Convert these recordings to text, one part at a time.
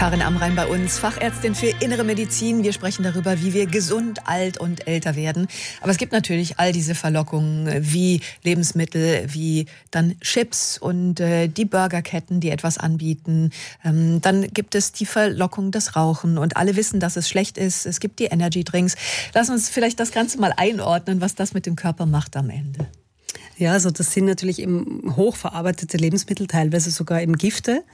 Karin Amrein bei uns, Fachärztin für Innere Medizin. Wir sprechen darüber, wie wir gesund, alt und älter werden. Aber es gibt natürlich all diese Verlockungen wie Lebensmittel, wie dann Chips und die Burgerketten, die etwas anbieten. Dann gibt es die Verlockung des Rauchen und alle wissen, dass es schlecht ist. Es gibt die Energy-Drinks. Lass uns vielleicht das Ganze mal einordnen, was das mit dem Körper macht am Ende. Ja, also das sind natürlich eben hochverarbeitete Lebensmittel, teilweise sogar eben Gifte,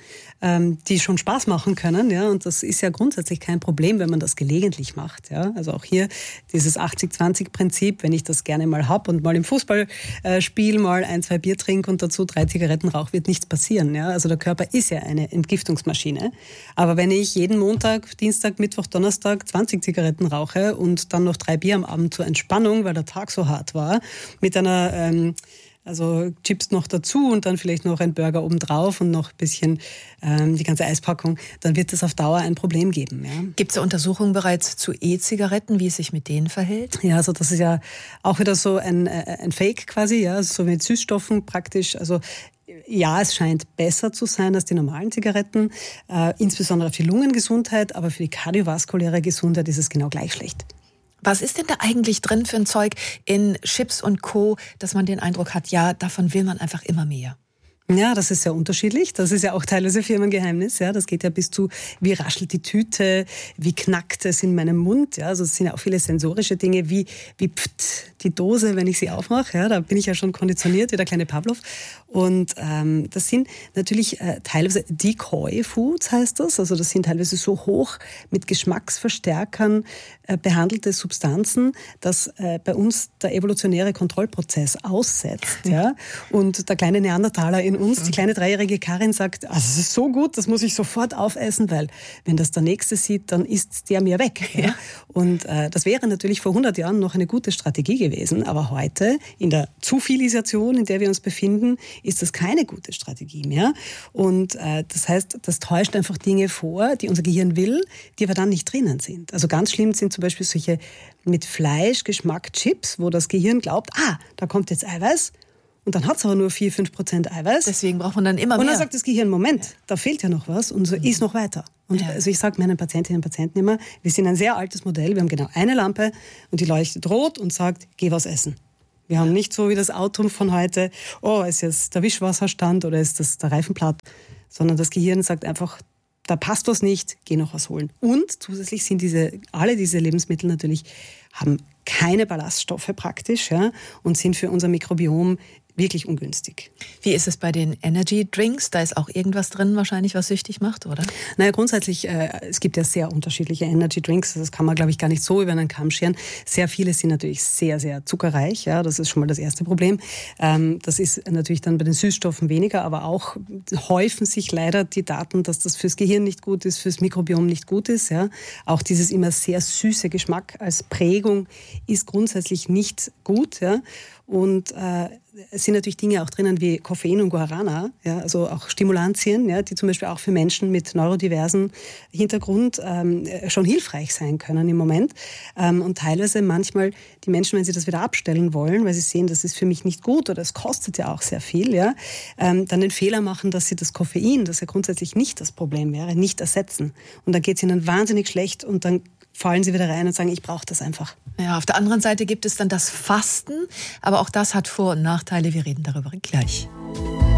die schon Spaß machen können. Ja, und das ist ja grundsätzlich kein Problem, wenn man das gelegentlich macht. Ja, also auch hier dieses 80-20-Prinzip, wenn ich das gerne mal hab und mal im Fußballspiel mal 1, 2 Bier trinke und dazu 3 Zigaretten rauche, wird nichts passieren. Ja, also der Körper ist ja eine Entgiftungsmaschine. Aber wenn ich jeden Montag, Dienstag, Mittwoch, Donnerstag 20 Zigaretten rauche und dann noch 3 Bier am Abend zur Entspannung, weil der Tag so hart war, mit einer also Chips noch dazu und dann vielleicht noch ein Burger obendrauf und noch ein bisschen die ganze Eispackung, dann wird es auf Dauer ein Problem geben. Ja. Gibt es Untersuchungen bereits zu E-Zigaretten, wie es sich mit denen verhält? Ja, also das ist ja auch wieder so ein Fake quasi, ja, so mit Süßstoffen praktisch. Also ja, es scheint besser zu sein als die normalen Zigaretten, insbesondere für die Lungengesundheit, aber für die kardiovaskuläre Gesundheit ist es genau gleich schlecht. Was ist denn da eigentlich drin für ein Zeug in Chips und Co., dass man den Eindruck hat, ja, davon will man einfach immer mehr? Ja, das ist sehr unterschiedlich. Das ist ja auch teilweise Firmengeheimnis. Ja, das geht ja bis zu, wie raschelt die Tüte, wie knackt es in meinem Mund. Ja, also es sind ja auch viele sensorische Dinge, wie pft die Dose, wenn ich sie aufmache. Ja, da bin ich ja schon konditioniert, wie der kleine Pavlov. Und das sind natürlich teilweise Decoy-Foods, heißt das. Also das sind teilweise so hoch mit Geschmacksverstärkern behandelte Substanzen, dass bei uns der evolutionäre Kontrollprozess aussetzt. Ja, und der kleine Neandertaler in uns, die kleine 3-jährige Karin sagt, also es ist so gut, das muss ich sofort aufessen, weil wenn das der Nächste sieht, dann isst der mir weg. Ja? Und das wäre natürlich vor 100 Jahren noch eine gute Strategie gewesen, aber heute in der Zufilisation, in der wir uns befinden, ist das keine gute Strategie mehr. Und das heißt, das täuscht einfach Dinge vor, die unser Gehirn will, die aber dann nicht drinnen sind. Also ganz schlimm sind zum Beispiel solche mit Fleischgeschmack Chips, wo das Gehirn glaubt, da kommt jetzt Eiweiß. Und dann hat es aber nur 4-5% Eiweiß. Deswegen braucht man dann immer mehr. Und dann sagt das Gehirn, Moment, da fehlt ja noch was und so ist noch weiter. Und also ich sage meinen Patientinnen und Patienten immer, wir sind ein sehr altes Modell, wir haben genau eine Lampe und die leuchtet rot und sagt, geh was essen. Wir haben nicht so wie das Auto von heute, ist jetzt der Wischwasserstand oder ist das der Reifen platt, sondern das Gehirn sagt einfach, da passt was nicht, geh noch was holen. Und zusätzlich sind alle diese Lebensmittel natürlich, haben keine Ballaststoffe praktisch, ja, und sind für unser Mikrobiom wirklich ungünstig. Wie ist es bei den Energy Drinks? Da ist auch irgendwas drin wahrscheinlich, was süchtig macht, oder? Naja, grundsätzlich, es gibt ja sehr unterschiedliche Energy Drinks. Das kann man, glaube ich, gar nicht so über einen Kamm scheren. Sehr viele sind natürlich sehr, sehr zuckerreich. Ja, das ist schon mal das erste Problem. Das ist natürlich dann bei den Süßstoffen weniger, aber auch häufen sich leider die Daten, dass das fürs Gehirn nicht gut ist, fürs Mikrobiom nicht gut ist. Ja. Auch dieses immer sehr süße Geschmack als Prägung ist grundsätzlich nicht gut. Ja. Und es sind natürlich Dinge auch drinnen wie Koffein und Guarana, ja, also auch Stimulantien, ja, die zum Beispiel auch für Menschen mit neurodiversen Hintergrund schon hilfreich sein können im Moment. Und teilweise manchmal die Menschen, wenn sie das wieder abstellen wollen, weil sie sehen, das ist für mich nicht gut oder es kostet ja auch sehr viel, ja, dann den Fehler machen, dass sie das Koffein, das ja grundsätzlich nicht das Problem wäre, nicht ersetzen. Und dann geht es ihnen wahnsinnig schlecht und dann fallen sie wieder rein und sagen, ich brauche das einfach. Ja, auf der anderen Seite gibt es dann das Fasten, aber auch das hat Vor- und Nachteile. Wir reden darüber gleich.